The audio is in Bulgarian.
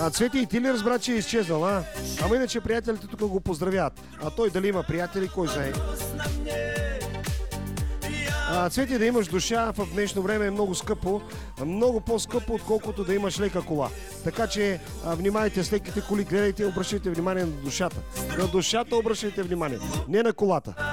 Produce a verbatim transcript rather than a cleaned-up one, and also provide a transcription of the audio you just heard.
А Цвети, и ти ли разбра, че е изчезнал, а? Ама иначе приятелите тук го поздравят. А той дали има приятели, кой знае. А, Цвети, да имаш душа в днешно време е много скъпо. Много по-скъпо, отколкото да имаш лека кола. Така че а, внимайте с леките коли, гледайте и обръщайте внимание на душата. На душата обръщайте внимание, не на колата.